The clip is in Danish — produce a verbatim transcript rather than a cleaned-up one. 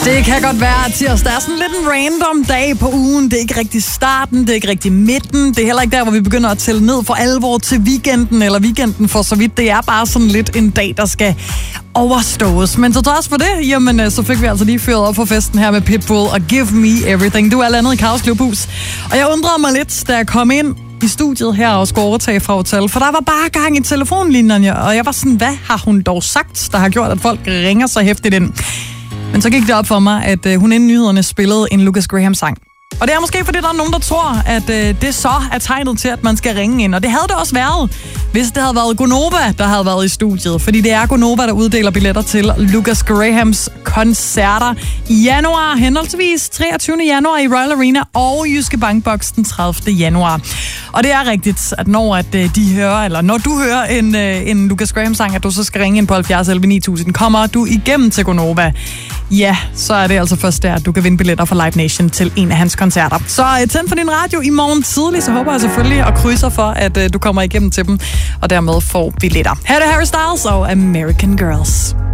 Det kan godt være, at tirsdag er sådan lidt en random dag på ugen. Det er ikke rigtig starten, det er ikke rigtig midten. Det er heller ikke der, hvor vi begynder at tælle ned for alvor til weekenden, eller weekenden for så vidt. Det er bare sådan lidt en dag, der skal overstås. Men så trods for det, jamen, så fik vi altså lige fyret op for festen her med Pitbull og Give Me Everything. Du er landet i Kaos Klubhus. Og jeg undrede mig lidt, da jeg kom ind i studiet her og skulle overtage fra hotel, for der var bare gang i telefonlinjerne, og jeg var sådan, hvad har hun dog sagt, der har gjort, at folk ringer så hæftigt ind? Men så gik det op for mig, at øh, hun inden nyhederne spillede en Lucas Graham-sang. Og det er måske, fordi der er nogen, der tror, at øh, det så er tegnet til, at man skal ringe ind. Og det havde det også været, hvis det havde været Gonova, der havde været i studiet. Fordi det er Gonova, der uddeler billetter til Lucas Grahams koncerter i januar, henholdsvis treogtyvende januar i Royal Arena og Jyske Bankbox den tredivte januar. Og det er rigtigt, at når at, øh, de hører, eller når du hører en, øh, en Lucas Graham-sang, at du så skal ringe ind på halvfjerds elleve ni tusind, kommer du igennem til Gonova, ja, så er det altså først der, at du kan vinde billetter for Live Nation til en af hans koncerter. Så uh, tænd for din radio i morgen tidlig, så håber jeg selvfølgelig og krydser for, at uh, du kommer igennem til dem, og dermed får billetter. Her er det Harry Styles og American Girls.